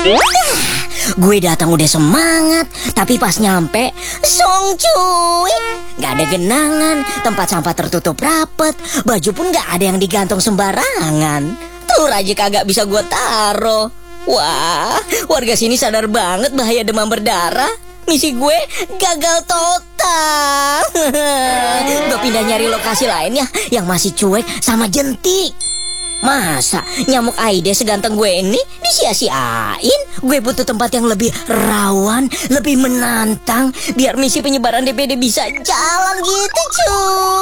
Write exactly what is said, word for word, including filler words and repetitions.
Gue datang udah semangat, tapi pas nyampe, song cuy, gak ada genangan, tempat sampah tertutup rapet, baju pun gak ada yang digantung sembarangan. Telur aja kagak bisa gue taro. Wah, warga sini sadar banget bahaya demam berdarah. Misi gue gagal total. Gue pindah nyari lokasi lain ya, yang masih cuek sama jentik. Masa nyamuk Aedes seganteng gue ini disia-siain? Gue butuh tempat yang lebih rawan, lebih menantang, biar misi penyebaran D P D bisa jalan gitu cuy.